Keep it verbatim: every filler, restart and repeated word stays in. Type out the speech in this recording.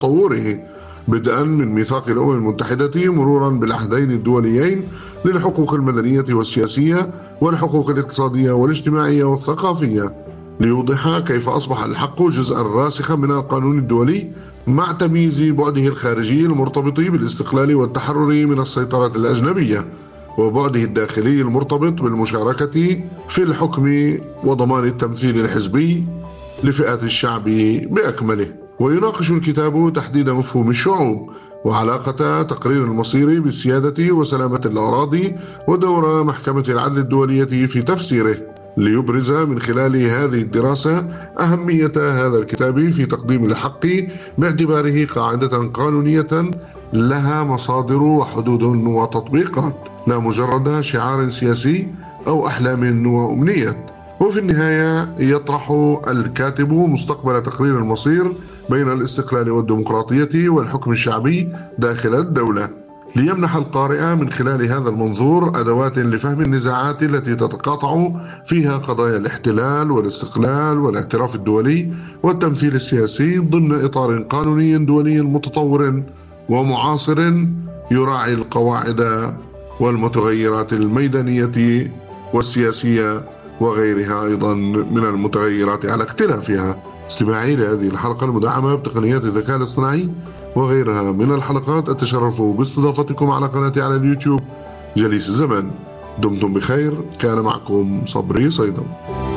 تطوره، بدءا من ميثاق الأمم المتحدة مرورا بالعهدين الدوليين للحقوق المدنية والسياسية والحقوق الاقتصادية والاجتماعية والثقافية، ليوضح كيف أصبح الحق جزءا راسخا من القانون الدولي مع تمييز بعده الخارجي المرتبط بالاستقلال والتحرر من السيطرة الأجنبية، وبعده الداخلي المرتبط بالمشاركة في الحكم وضمان التمثيل الحزبي لفئات الشعب بأكمله. ويناقش الكتاب تحديد مفهوم الشعوب وعلاقة تقرير المصير بالسيادة وسلامة الأراضي ودور محكمة العدل الدولية في تفسيره، ليبرز من خلال هذه الدراسة أهمية هذا الكتاب في تقديم الحق باعتباره قاعدة قانونية لها مصادر وحدود وتطبيقات، لا مجرد شعار سياسي أو أحلام وأمنيات. وفي النهاية يطرح الكاتب مستقبل تقرير المصير بين الاستقلال والديمقراطية والحكم الشعبي داخل الدولة، ليمنح القارئ من خلال هذا المنظور أدوات لفهم النزاعات التي تتقاطع فيها قضايا الاحتلال والاستقلال والاعتراف الدولي والتمثيل السياسي ضمن إطار قانوني دولي متطور ومعاصر يراعي القواعد والمتغيرات الميدانية والسياسية وغيرها أيضا من المتغيرات على اختلافها. استماعي لهذه الحلقة المدعمة بتقنيات الذكاء الاصطناعي وغيرها من الحلقات، أتشرف باستضافتكم على قناتي على اليوتيوب جليس الزمن. دمتم بخير، كان معكم صبري صيدا.